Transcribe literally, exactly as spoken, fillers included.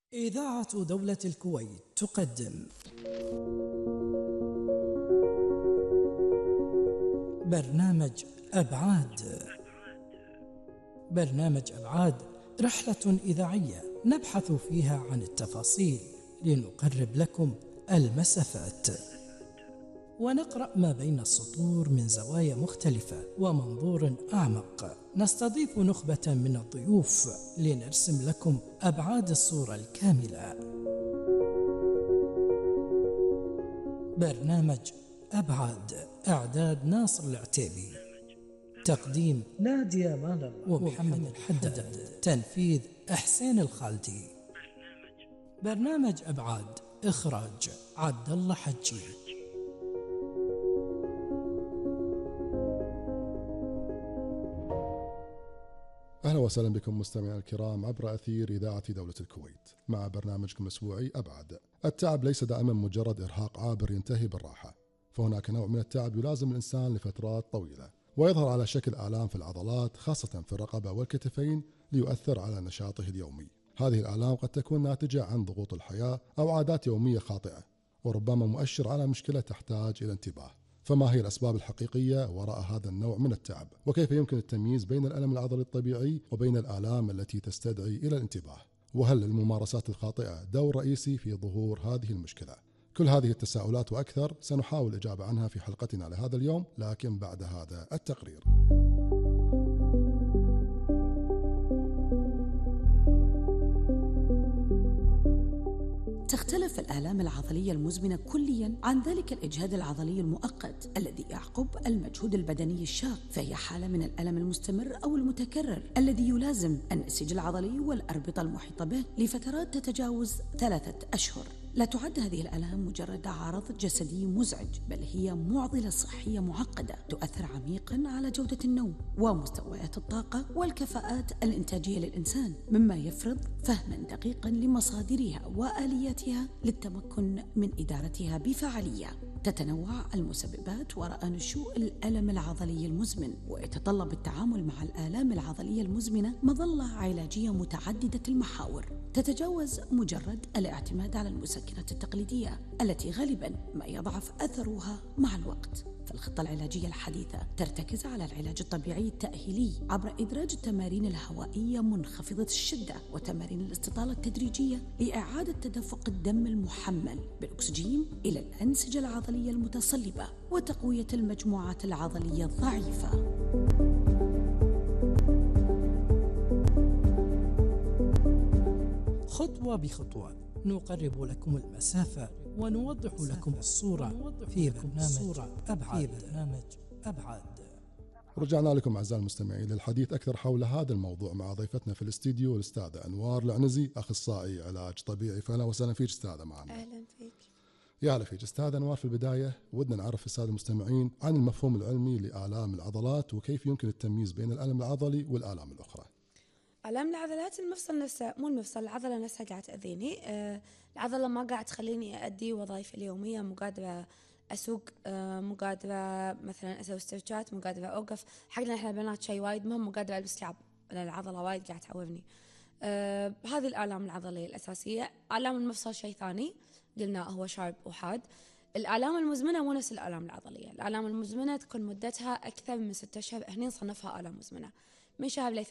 إذاعة دولة الكويت تقدم برنامج أبعاد. برنامج أبعاد رحلة إذاعية نبحث فيها عن التفاصيل لنقرب لكم المسافات، ونقرأ ما بين السطور من زوايا مختلفة ومنظور أعمق. نستضيف نخبة من الضيوف لنرسم لكم أبعاد الصورة الكاملة. برنامج أبعاد، إعداد ناصر العتيبي، تقديم نادية مالر ومحمد الحداد، تنفيذ إحسان الخالدي. برنامج أبعاد، إخراج عبد الله حجي. أهلا وسهلا بكم مستمعينا الكرام عبر أثير إذاعة دولة الكويت مع برنامجكم الأسبوعي أبعاد. التعب ليس دائما مجرد إرهاق عابر ينتهي بالراحة، فهناك نوع من التعب يلازم الإنسان لفترات طويلة ويظهر على شكل آلام في العضلات خاصة في الرقبة والكتفين ليؤثر على نشاطه اليومي. هذه الآلام قد تكون ناتجة عن ضغوط الحياة أو عادات يومية خاطئة، وربما مؤشر على مشكلة تحتاج إلى انتباه. فما هي الأسباب الحقيقية وراء هذا النوع من التعب؟ وكيف يمكن التمييز بين الألم العضلي الطبيعي وبين الآلام التي تستدعي إلى الانتباه؟ وهل الممارسات الخاطئة دور رئيسي في ظهور هذه المشكلة؟ كل هذه التساؤلات وأكثر سنحاول الإجابة عنها في حلقتنا لهذا اليوم، لكن بعد هذا التقرير. تختلف الآلام العضلية المزمنة كلياً عن ذلك الإجهاد العضلي المؤقت الذي يعقب المجهود البدني الشاق، فهي حالة من الألم المستمر أو المتكرر الذي يلازم النسيج العضلي والأربطة المحيطة به لفترات تتجاوز ثلاثة أشهر. لا تعد هذه الآلام مجرد عارض جسدي مزعج، بل هي معضلة صحية معقدة تؤثر عميقاً على جودة النوم ومستويات الطاقة والكفاءات الإنتاجية للإنسان، مما يفرض فهماً دقيقاً لمصادرها وآلياتها للتمكن من إدارتها بفعالية. تتنوع المسببات وراء نشوء الألم العضلي المزمن، ويتطلب التعامل مع الآلام العضلية المزمنة مظلة علاجية متعددة المحاور تتجاوز مجرد الاعتماد على المسكنات التقليدية التي غالبا ما يضعف أثرها مع الوقت. فالخطة العلاجية الحديثة ترتكز على العلاج الطبيعي التأهيلي عبر إدراج التمارين الهوائية منخفضة الشدة وتمارين الاستطالة التدريجية لإعادة تدفق الدم المحمل بالأكسجين إلى الأنسجة العضلية المتصلبة وتقوية المجموعات العضلية الضعيفة. خطوة بخطوة نقرب لكم المسافة ونوضح لكم الصورة في برنامج أبعاد. في برنامج أبعاد. رجعنا لكم أعزائي المستمعين للحديث أكثر حول هذا الموضوع مع ضيفتنا في الاستديو الأستاذة أنوار العنزي، أخصائي علاج طبيعي. فأهلا وسهلا فيك أستاذة معنا. أهلا فيك. يا هلا فيك أستاذة أنوار. في البداية ودنا نعرف السادة المستمعين عن المفهوم العلمي لآلام العضلات وكيف يمكن التمييز بين الألم العضلي والآلام الأخرى. آلام العضلات المفصل نفسه، مو المفصل، العضلة نفسها قاعد تأذيني. آه العضلة ما قاعد تخليني أؤدي وظائفي اليومية، مو قادرة أسوق، آه مو قادرة مثلا أسوي استرتشات، مو قادرة أوقف. حقنا إحنا البنات شيء وايد مهم، مو قادرة ألبس لعب لأن العضلة وايد قاعد تعورني. آه هذه الآلام العضلية الأساسية. آلام المفصل شيء ثاني قلنا هو شارب وحاد. الآلام المزمنة مو نفس الآلام العضلية. الآلام المزمنة تكون مدتها أكثر من ستة أشهر، هني نصنفها آلام مزمنة. من شهر